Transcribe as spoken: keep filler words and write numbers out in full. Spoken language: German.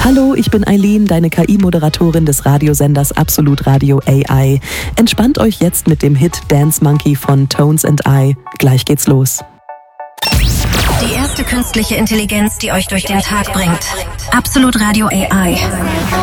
Hallo, ich bin Eileen, deine K I-Moderatorin des Radiosenders Absolut Radio A I. Entspannt euch jetzt mit dem Hit Dance Monkey von Tones and I. Gleich geht's los. Die erste künstliche Intelligenz, die euch durch den Tag bringt. Absolut Radio A I.